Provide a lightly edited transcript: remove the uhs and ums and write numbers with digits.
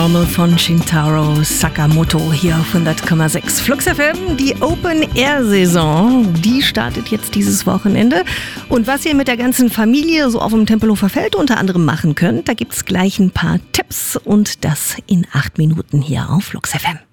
Normal von Shintaro Sakamoto hier auf 100,6 Flux FM. Die Open-Air-Saison, die startet jetzt dieses Wochenende. Und was ihr mit der ganzen Familie so auf dem Tempelhofer Feld unter anderem machen könnt, da gibt's gleich ein paar Tipps und das in 8 Minuten hier auf Flux FM.